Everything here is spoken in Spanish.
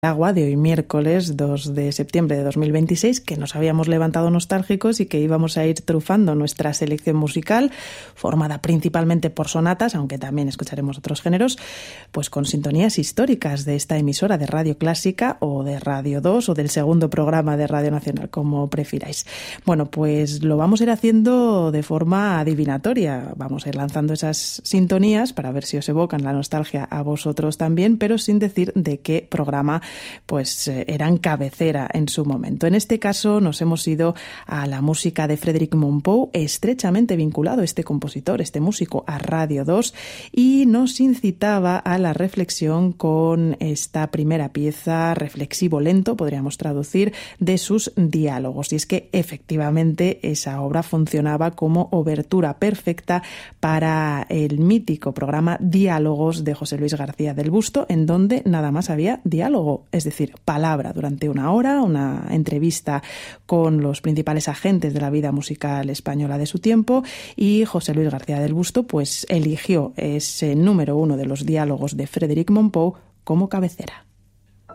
Agua de hoy miércoles 2 de septiembre de 2026, que nos habíamos levantado nostálgicos y que íbamos a ir trufando nuestra selección musical, formada principalmente por sonatas, aunque también escucharemos otros géneros, pues con sintonías históricas de esta emisora de Radio Clásica o de Radio 2 o del segundo programa de Radio Nacional, como prefiráis. Bueno, pues lo vamos a ir haciendo de forma adivinatoria. Vamos a ir lanzando esas sintonías para ver si os evocan la nostalgia a vosotros también, pero sin decir de qué programa pues eran cabecera en su momento. En este caso nos hemos ido a la música de Frédéric Mompou, estrechamente vinculado este compositor, este músico, a Radio 2, y nos incitaba a la reflexión con esta primera pieza, reflexivo lento, podríamos traducir, de sus diálogos. Y es que efectivamente esa obra funcionaba como obertura perfecta para el mítico programa Diálogos de José Luis García del Busto, en donde nada más había diálogo, es decir, palabra durante una hora, una entrevista con los principales agentes de la vida musical española de su tiempo, y José Luis García del Busto pues eligió ese número 1 de los diálogos de Frédéric Mompou como cabecera.